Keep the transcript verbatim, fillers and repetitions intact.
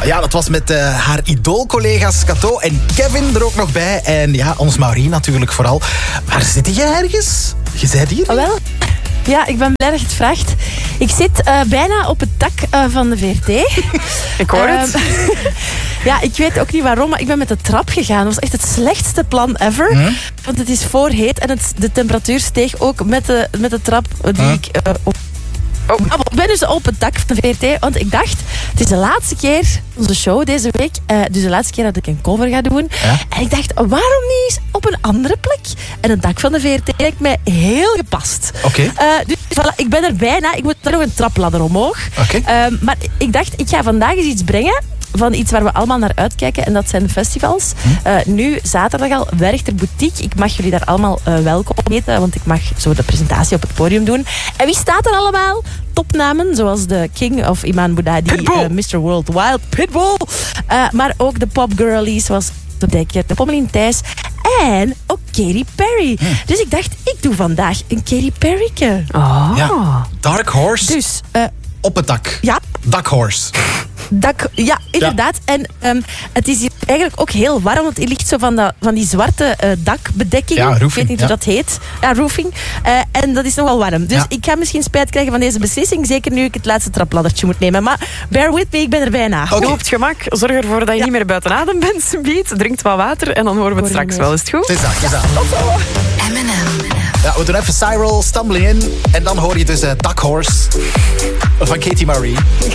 Ja, dat was met uh, haar idoolcollega's Cato en Kevin er ook nog bij. En ja, ons Maureen natuurlijk vooral. Waar zit jij ergens? Je zei hier? Oh, wel. Ja, ik ben blij dat je het vraagt. Ik zit uh, bijna op het dak uh, van de V R T. Ik hoor het. Uh, ja, ik weet ook niet waarom, maar ik ben met de trap gegaan. Dat was echt het slechtste plan ever. Hm? Want het is voorheet en het, de temperatuur steeg ook met de, met de trap die hm? ik... Uh, op Oh. Ik ben dus op het dak van de V R T, want ik dacht, het is de laatste keer, onze show deze week, uh, dus de laatste keer dat ik een cover ga doen. Ja? En ik dacht, waarom niet eens op een andere plek? En het dak van de V R T lijkt mij heel gepast. Oké. Okay. Uh, dus voilà, ik ben er bijna, ik moet er nog een trapladder omhoog. Oké. Okay. Uh, maar ik dacht, ik ga vandaag eens iets brengen van iets waar we allemaal naar uitkijken. En dat zijn de festivals. Hm? Uh, nu, zaterdag al, Werchter Boutique. Ik mag jullie daar allemaal uh, welkom heten, want ik mag zo de presentatie op het podium doen. En wie staat er allemaal? Topnamen, zoals de King of Iman Boudadi, uh, mister Worldwide, Pitbull. Uh, maar ook de popgirlies, zoals de Dekker, de Pommelien Thijs en ook Katy Perry. Hm. Dus ik dacht, ik doe vandaag een Katy Perryke. Oh. Ja. Dark Horse. Dus, uh, op het dak. Ja. Dark Horse. Dak, ja, inderdaad. Ja. En um, het is hier eigenlijk ook heel warm, want er ligt zo van, dat, van die zwarte uh, dakbedekking. Ja, roofing. Ik weet niet hoe ja. dat heet. Ja, roofing. Uh, en dat is nogal warm. Dus ja. ik ga misschien spijt krijgen van deze beslissing. Zeker nu ik het laatste trapladdertje moet nemen. Maar bear with me, ik ben er bijna. Okay. Doe op het gemak. Zorg ervoor dat je ja. niet meer buiten adem bent, subiet. Drink wat water en dan horen we het Hoor straks wel. Is het goed? Het is dat, het is dat. M en M. Ja, we doen even Cyril, Stumbling In. En dan hoor je dus uh, Dark Horse van Katy Marie.